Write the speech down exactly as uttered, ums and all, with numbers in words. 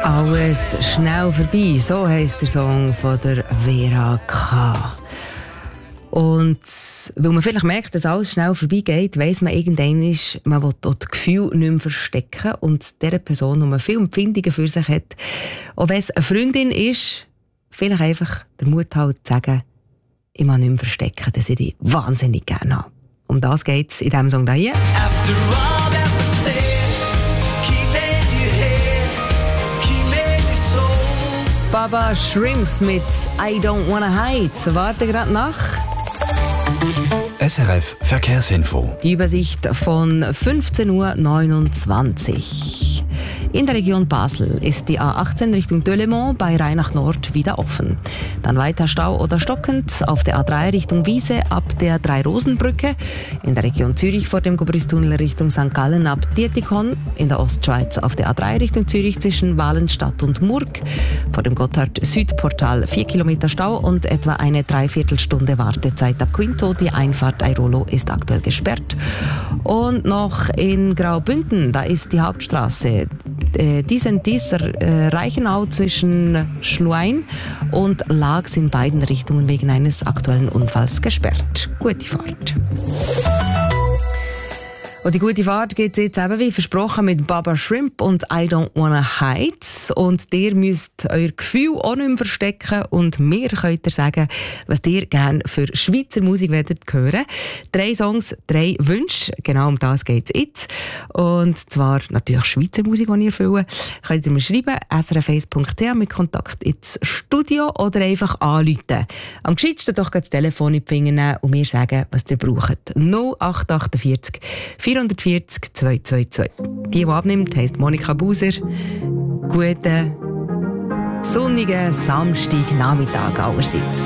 Alles schnell vorbei, so heisst der Song von der Vera K. Und weil man vielleicht merkt, dass alles schnell vorbeigeht, weiss man irgendwann, man will dort das Gefühl nicht mehr verstecken. Und dieser Person, die man viele Empfindungen für sich hat, auch wenn es eine Freundin ist, vielleicht einfach den Mut halt zu sagen, ich mag nicht mehr verstecken, dass ich dich wahnsinnig gerne habe. Um das geht es in diesem Song hier. After all that was said, keeping you here, keeping you so. Baba Shrimps mit I Don't Wanna Hide. Warte gerade nach. S R F Verkehrsinfo. Die Übersicht von fünfzehn Uhr neunundzwanzig. In der Region Basel ist die A achtzehn Richtung Delémont bei Rheinach Nord wieder offen. Dann weiter Stau oder stockend auf der A drei Richtung Wiese ab der Drei-Rosen-Brücke. In der Region Zürich vor dem Gubristunnel Richtung Sankt Gallen ab Dietikon. In der Ostschweiz auf der A drei Richtung Zürich zwischen Walenstadt und Murg. Vor dem Gotthard-Südportal vier Kilometer Stau und etwa eine Dreiviertelstunde Wartezeit ab Quinto. Die Einfahrt Airolo ist aktuell gesperrt. Und noch in Graubünden, da ist die Hauptstraße äh, dies und dieser äh, Reichenau zwischen Schluein und Laax in beiden Richtungen wegen eines aktuellen Unfalls gesperrt. Gute Fahrt. Und die gute Fahrt geht jetzt eben wie versprochen mit Baba Shrimp und I Don't Wanna Hide. Und ihr müsst euer Gefühl auch nicht mehr verstecken und mir könnt ihr sagen, was ihr gerne für Schweizer Musik wollt hören. Drei Songs, drei Wünsche, genau um das geht es jetzt. Und zwar natürlich Schweizer Musik, die ihr erfüllen. Könnt ihr mir schreiben, s r f eins punkt c h mit Kontakt ins Studio oder einfach anrufen. Am geschicktesten doch das Telefon in die Finger nehmen und mir sagen, was ihr braucht. null acht vier acht vierhundertvierzig zweihundertzweiundzwanzig. Die, die abnimmt, heisst Monika Buser. Guten, sonnigen Samstagnachmittag allerseits.